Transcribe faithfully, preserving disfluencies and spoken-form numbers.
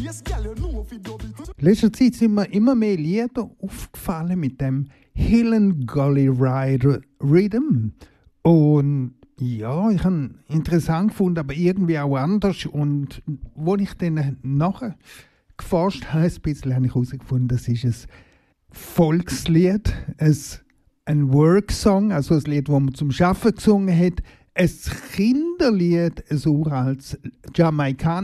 In letzter Zeit sind mir immer mehr Lieder aufgefallen mit dem Hill and Gully Ride Rhythm. Und ja, ich habe es interessant gefunden, aber irgendwie auch anders. Und als ich dann nachher geforscht habe, ein bisschen, habe ich herausgefunden, das ist ein Volkslied, ein, ein Worksong, also ein Lied, das man zum Arbeiten gesungen hat, ein Kinderlied, ein uraltes Jamaikaner.